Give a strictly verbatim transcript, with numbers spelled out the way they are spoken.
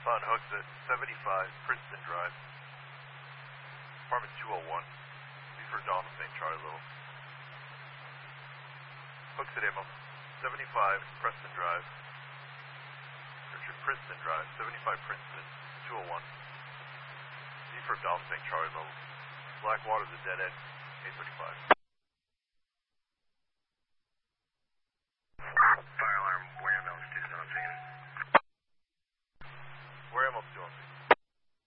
Found hooks at seventy-five Princeton Drive. Apartment two oh one. These for Donald Saint Charlie Little. Hooks at Amos. seventy-five Preston Drive. Richard Princeton Drive. seventy-five Princeton. two oh one. These for Donald Saint Charlie Little. Blackwater's a dead end. eight thirty-five.